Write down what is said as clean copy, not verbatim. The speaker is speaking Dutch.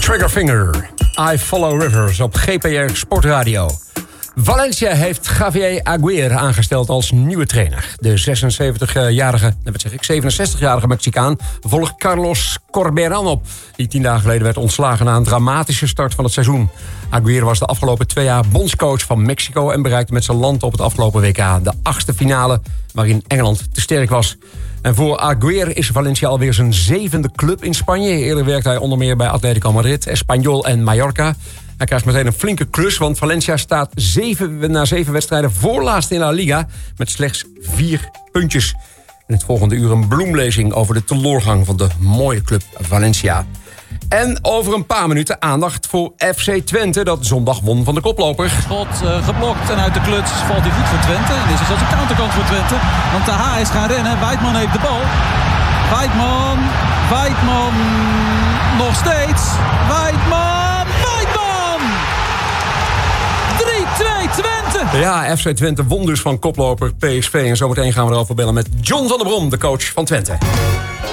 Triggerfinger, I Follow Rivers op GPR Sportradio. Valencia heeft Javier Aguirre aangesteld als nieuwe trainer. De 67-jarige Mexicaan volgt Carlos Corberán op, die 10 dagen geleden werd ontslagen na een dramatische start van het seizoen. Aguirre was de afgelopen 2 jaar bondscoach van Mexico en bereikte met zijn land op het afgelopen WK de 8e finale, waarin Engeland te sterk was. En voor Aguirre is Valencia alweer zijn 7e club in Spanje. Eerder werkte hij onder meer bij Atletico Madrid, Espanyol en Mallorca. Hij krijgt meteen een flinke klus, want Valencia staat na 7 wedstrijden voorlaatst in La Liga met slechts 4 puntjes. In het volgende uur een bloemlezing over de teleurgang van de mooie club Valencia. En over een paar minuten aandacht voor FC Twente, dat zondag won van de koploper. Schot geblokt en uit de kluts valt hij goed voor Twente. En dit is zelfs een counterkant voor Twente, want de H is gaan rennen. Weidman heeft de bal. Weidman, nog steeds. Weidman! 3-2 Twente! Ja, FC Twente won dus van koploper PSV. En zometeen gaan we erover bellen met John van der Brom, de coach van Twente.